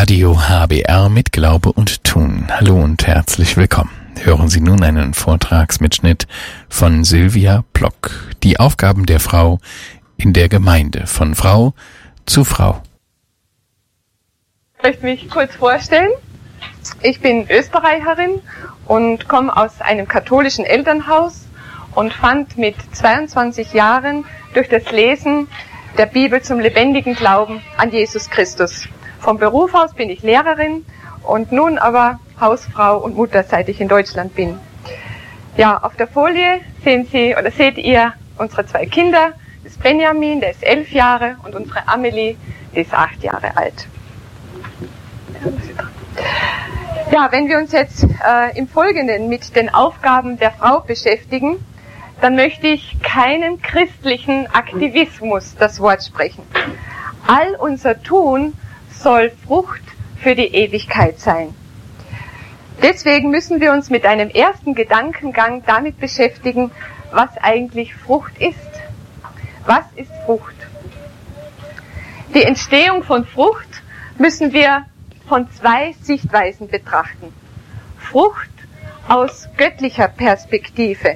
Radio HBR mit Glaube und Tun. Hallo und herzlich willkommen. Hören Sie nun einen Vortragsmitschnitt von Sylvia Plock. Die Aufgaben der Frau in der Gemeinde, von Frau zu Frau. Ich möchte mich kurz vorstellen. Ich bin Österreicherin und komme aus einem katholischen Elternhaus und fand mit 22 Jahren durch das Lesen der Bibel zum lebendigen Glauben an Jesus Christus. Vom Beruf aus bin ich Lehrerin und nun aber Hausfrau und Mutter, seit ich in Deutschland bin. Ja, auf der Folie seht ihr unsere zwei Kinder. Das ist Benjamin, der ist 11 Jahre, und unsere Amelie, die ist 8 Jahre alt. Ja, wenn wir uns jetzt im Folgenden mit den Aufgaben der Frau beschäftigen, dann möchte ich keinen christlichen Aktivismus das Wort sprechen. All unser Tun soll Frucht für die Ewigkeit sein. Deswegen müssen wir uns mit einem ersten Gedankengang damit beschäftigen, was eigentlich Frucht ist. Was ist Frucht? Die Entstehung von Frucht müssen wir von 2 Sichtweisen betrachten. Frucht aus göttlicher Perspektive.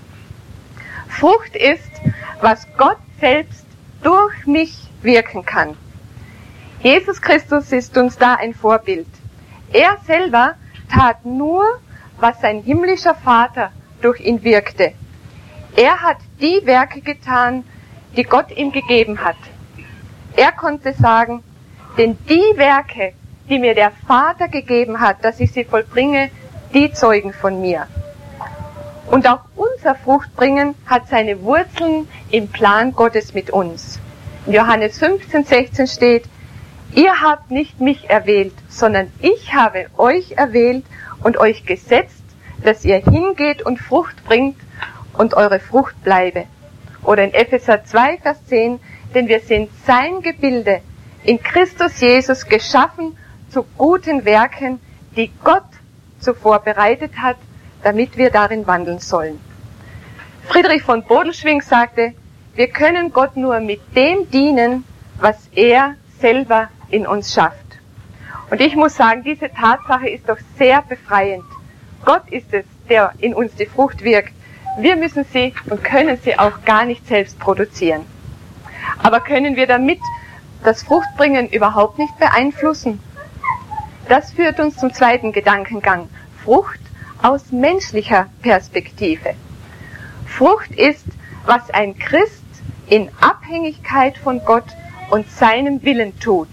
Frucht ist, was Gott selbst durch mich wirken kann. Jesus Christus ist uns da ein Vorbild. Er selber tat nur, was sein himmlischer Vater durch ihn wirkte. Er hat die Werke getan, die Gott ihm gegeben hat. Er konnte sagen, denn die Werke, die mir der Vater gegeben hat, dass ich sie vollbringe, die zeugen von mir. Und auch unser Fruchtbringen hat seine Wurzeln im Plan Gottes mit uns. In Johannes 15,16 steht: Ihr habt nicht mich erwählt, sondern ich habe euch erwählt und euch gesetzt, dass ihr hingeht und Frucht bringt und eure Frucht bleibe. Oder in Epheser 2, Vers 10, denn wir sind sein Gebilde, in Christus Jesus geschaffen zu guten Werken, die Gott zuvor bereitet hat, damit wir darin wandeln sollen. Friedrich von Bodelschwingh sagte, wir können Gott nur mit dem dienen, was er selber in uns schafft. Und ich muss sagen, diese Tatsache ist doch sehr befreiend. Gott ist es, der in uns die Frucht wirkt. Wir müssen sie und können sie auch gar nicht selbst produzieren. Aber können wir damit das Fruchtbringen überhaupt nicht beeinflussen? Das führt uns zum zweiten Gedankengang. Frucht aus menschlicher Perspektive. Frucht ist, was ein Christ in Abhängigkeit von Gott und seinem Willen tut.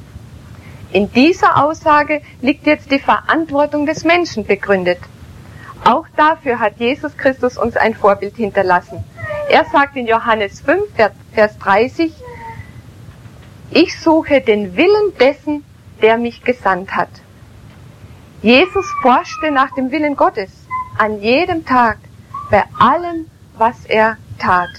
In dieser Aussage liegt jetzt die Verantwortung des Menschen begründet. Auch dafür hat Jesus Christus uns ein Vorbild hinterlassen. Er sagt in Johannes 5, Vers 30, ich suche den Willen dessen, der mich gesandt hat. Jesus forschte nach dem Willen Gottes an jedem Tag, bei allem, was er tat.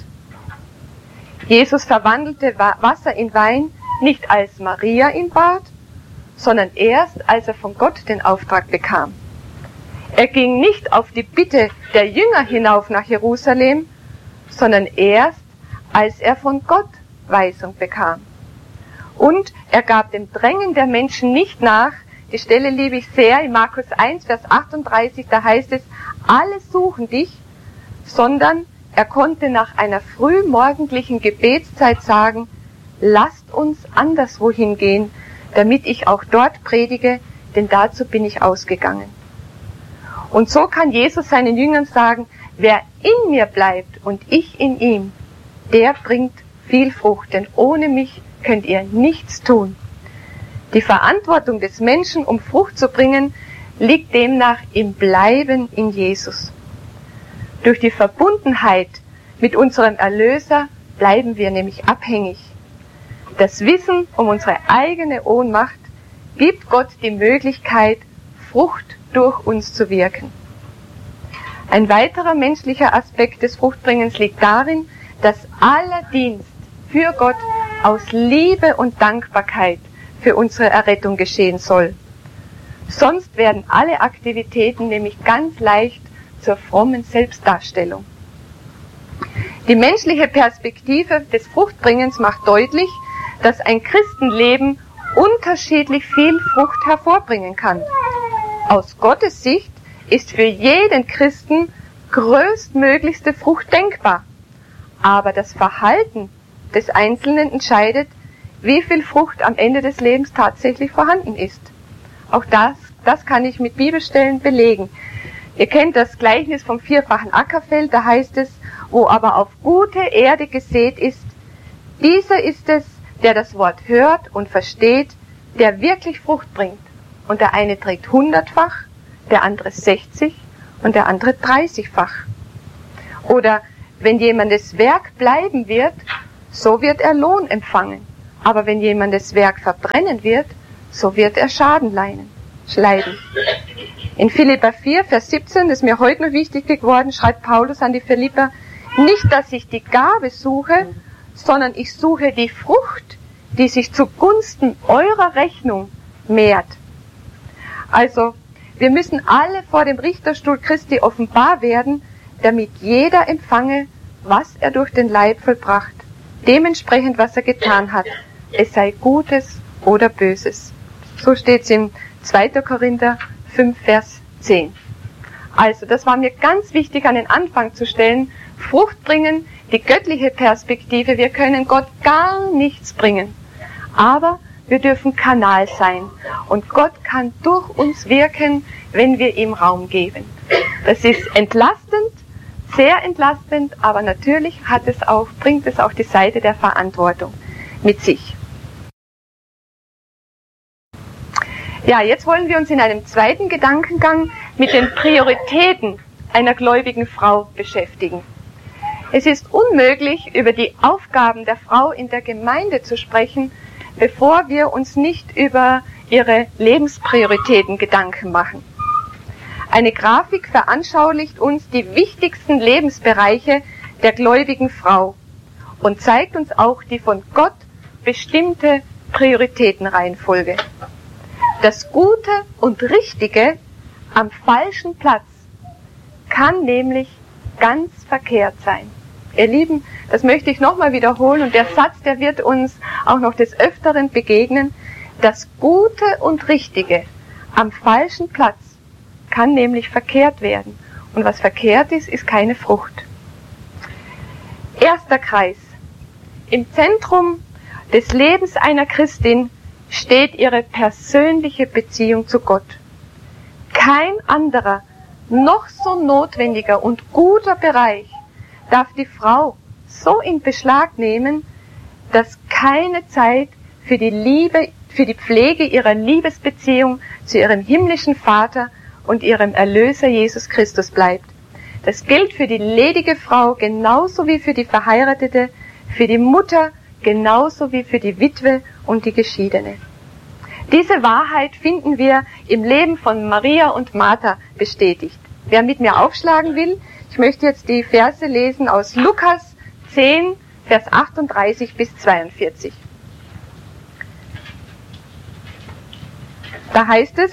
Jesus verwandelte Wasser in Wein nicht als Maria ihn bat, sondern erst, als er von Gott den Auftrag bekam. Er ging nicht auf die Bitte der Jünger hinauf nach Jerusalem, sondern erst, als er von Gott Weisung bekam. Und er gab dem Drängen der Menschen nicht nach. Die Stelle liebe ich sehr, in Markus 1, Vers 38, da heißt es, alle suchen dich, sondern er konnte nach einer frühmorgendlichen Gebetszeit sagen, lasst uns anderswo hingehen, damit ich auch dort predige, denn dazu bin ich ausgegangen. Und so kann Jesus seinen Jüngern sagen, wer in mir bleibt und ich in ihm, der bringt viel Frucht, denn ohne mich könnt ihr nichts tun. Die Verantwortung des Menschen, um Frucht zu bringen, liegt demnach im Bleiben in Jesus. Durch die Verbundenheit mit unserem Erlöser bleiben wir nämlich abhängig. Das Wissen um unsere eigene Ohnmacht gibt Gott die Möglichkeit, Frucht durch uns zu wirken. Ein weiterer menschlicher Aspekt des Fruchtbringens liegt darin, dass aller Dienst für Gott aus Liebe und Dankbarkeit für unsere Errettung geschehen soll. Sonst werden alle Aktivitäten nämlich ganz leicht zur frommen Selbstdarstellung. Die menschliche Perspektive des Fruchtbringens macht deutlich, dass ein Christenleben unterschiedlich viel Frucht hervorbringen kann. Aus Gottes Sicht ist für jeden Christen größtmöglichste Frucht denkbar. Aber das Verhalten des Einzelnen entscheidet, wie viel Frucht am Ende des Lebens tatsächlich vorhanden ist. Auch das kann ich mit Bibelstellen belegen. Ihr kennt das Gleichnis vom vierfachen Ackerfeld, da heißt es, wo aber auf gute Erde gesät ist, dieser ist es, der das Wort hört und versteht, der wirklich Frucht bringt. Und der eine trägt 100-fach, der andere 60 und der andere 30-fach. Oder wenn jemandes Werk bleiben wird, so wird er Lohn empfangen. Aber wenn jemandes Werk verbrennen wird, so wird er Schaden leiden. In Philipper 4, Vers 17, das ist mir heute noch wichtig geworden, schreibt Paulus an die Philipper, nicht, dass ich die Gabe suche, sondern ich suche die Frucht, die sich zugunsten eurer Rechnung mehrt. Also, wir müssen alle vor dem Richterstuhl Christi offenbar werden, damit jeder empfange, was er durch den Leib vollbracht, dementsprechend, was er getan hat, es sei Gutes oder Böses. So steht es im 2. Korinther 5, Vers 10. Also, das war mir ganz wichtig, an den Anfang zu stellen. Frucht bringen, die göttliche Perspektive. Wir können Gott gar nichts bringen. Aber wir dürfen Kanal sein. Und Gott kann durch uns wirken, wenn wir ihm Raum geben. Das ist entlastend, sehr entlastend, aber natürlich bringt es auch die Seite der Verantwortung mit sich. Ja, jetzt wollen wir uns in einem zweiten Gedankengang mit den Prioritäten einer gläubigen Frau beschäftigen. Es ist unmöglich, über die Aufgaben der Frau in der Gemeinde zu sprechen, bevor wir uns nicht über ihre Lebensprioritäten Gedanken machen. Eine Grafik veranschaulicht uns die wichtigsten Lebensbereiche der gläubigen Frau und zeigt uns auch die von Gott bestimmte Prioritätenreihenfolge. Das Gute und Richtige am falschen Platz kann nämlich ganz verkehrt sein. Ihr Lieben, das möchte ich nochmal wiederholen und der Satz, der wird uns auch noch des Öfteren begegnen. Das Gute und Richtige am falschen Platz kann nämlich verkehrt werden. Und was verkehrt ist, ist keine Frucht. Erster Kreis. Im Zentrum des Lebens einer Christin steht ihre persönliche Beziehung zu Gott. Kein anderer, noch so notwendiger und guter Bereich darf die Frau so in Beschlag nehmen, dass keine Zeit für die Pflege ihrer Liebesbeziehung zu ihrem himmlischen Vater und ihrem Erlöser Jesus Christus bleibt. Das gilt für die ledige Frau genauso wie für die Verheiratete, für die Mutter genauso wie für die Witwe und die Geschiedene. Diese Wahrheit finden wir im Leben von Maria und Martha bestätigt. Wer mit mir aufschlagen will, ich möchte jetzt die Verse lesen aus Lukas 10, Vers 38 bis 42. Da heißt es,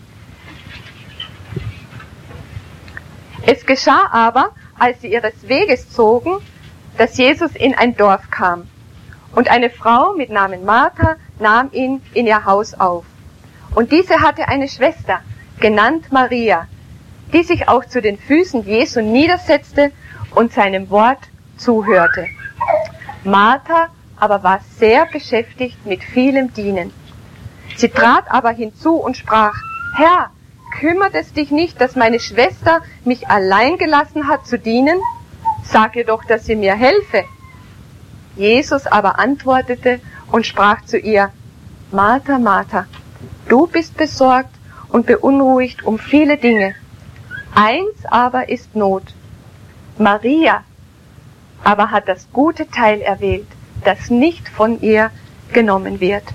es geschah aber, als sie ihres Weges zogen, dass Jesus in ein Dorf kam. Und eine Frau mit Namen Martha nahm ihn in ihr Haus auf. Und diese hatte eine Schwester, genannt Maria, die sich auch zu den Füßen Jesu niedersetzte und seinem Wort zuhörte. Martha aber war sehr beschäftigt mit vielem Dienen. Sie trat aber hinzu und sprach, Herr, kümmert es dich nicht, dass meine Schwester mich allein gelassen hat zu dienen? Sag ihr doch, dass sie mir helfe. Jesus aber antwortete und sprach zu ihr, Martha, Martha, du bist besorgt und beunruhigt um viele Dinge. Eins aber ist Not. Maria aber hat das gute Teil erwählt, das nicht von ihr genommen wird.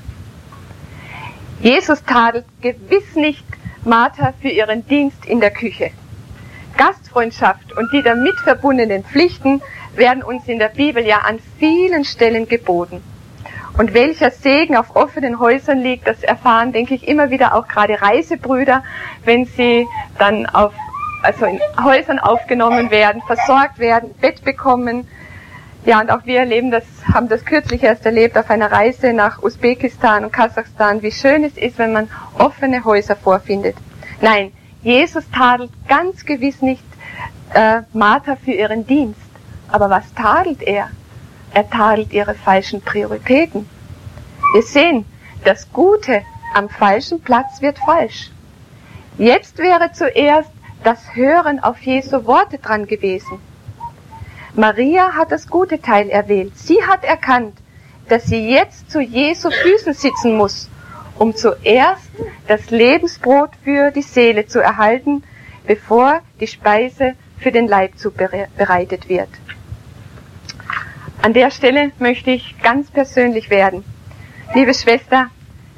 Jesus tadelt gewiss nicht Martha für ihren Dienst in der Küche. Gastfreundschaft und die damit verbundenen Pflichten werden uns in der Bibel ja an vielen Stellen geboten. Und welcher Segen auf offenen Häusern liegt, das erfahren, denke ich, immer wieder auch gerade Reisebrüder, wenn sie dann in Häusern aufgenommen werden, versorgt werden, Bett bekommen. Ja, und auch wir haben das kürzlich erst erlebt auf einer Reise nach Usbekistan und Kasachstan, wie schön es ist, wenn man offene Häuser vorfindet. Nein, Jesus tadelt ganz gewiss nicht Martha für ihren Dienst. Aber was tadelt er? Er tadelt ihre falschen Prioritäten. Wir sehen, das Gute am falschen Platz wird falsch. Jetzt wäre zuerst das Hören auf Jesu Worte dran gewesen. Maria hat das gute Teil erwählt. Sie hat erkannt, dass sie jetzt zu Jesu Füßen sitzen muss, um zuerst das Lebensbrot für die Seele zu erhalten, bevor die Speise für den Leib zubereitet wird. An der Stelle möchte ich ganz persönlich werden. Liebe Schwester,